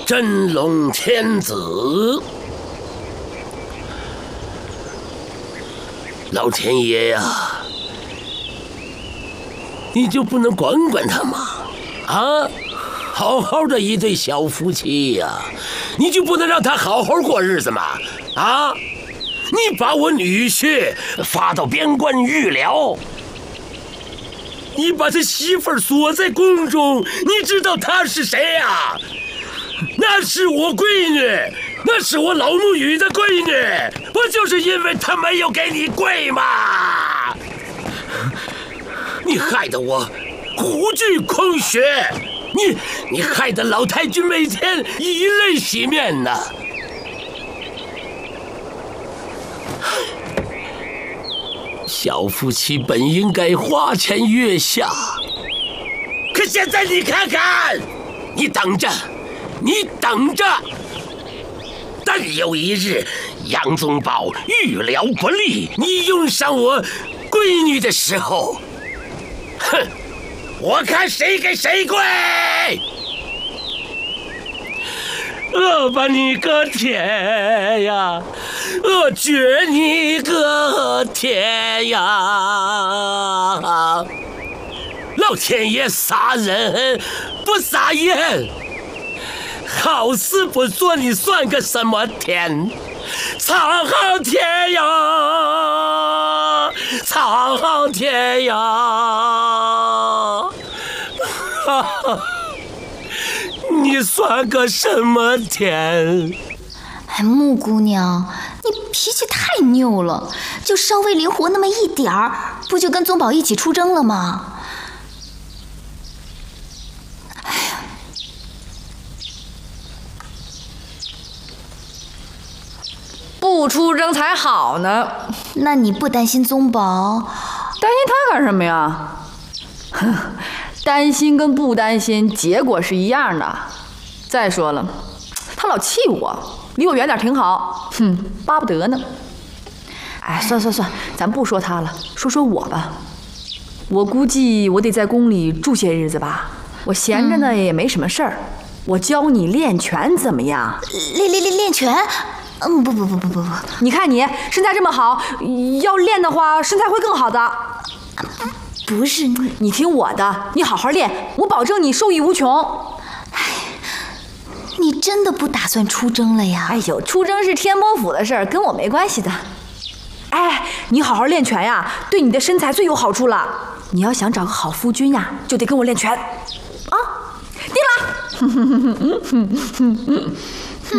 真龙天子。老天爷呀，你就不能管管他吗？啊，好好的一对小夫妻呀，你就不能让他好好过日子吗？啊，你把我女婿发到边关狱了，你把他媳妇儿锁在宫中，你知道他是谁呀？那是我闺女，那是我老母语的闺女，不就是因为她没有给你跪吗？你害得我苦剧空穴，你害得老太君每天以泪洗面呢。小夫妻本应该花前月下，可现在你看看，你等着，你等着，等有一日杨宗保愈了不利，你用上我闺女的时候，哼，我看谁给谁跪！我把你个天呀，我绝你个天呀！老天爷杀人不撒盐，好事不做你算个什么天？苍天呀，苍天呀！你算个什么天？ 哎，木姑娘，你脾气太拗了，就稍微灵活那么一点儿，不就跟宗保一起出征了吗？哎呀， 不出征才好呢。 那你不担心宗保？ 担心他干什么呀？哼，担心跟不担心结果是一样的。再说了，他老气我，离我远点挺好。哼，巴不得呢。哎，算，咱不说他了，说说我吧。我估计我得在宫里住些日子吧。我闲着呢，也没什么事儿。我教你练拳怎么样？ 练拳？不， 你看你身材这么好，要练的话，身材会更好的。 不是你听我的，你好好练，我保证你受益无穷。 你真的不打算出征了呀？ 哎呦，出征是天波府的事儿，跟我没关系的。哎，你好好练拳呀，对你的身材最有好处了。你要想找个好夫君呀，就得跟我练拳。啊，定了。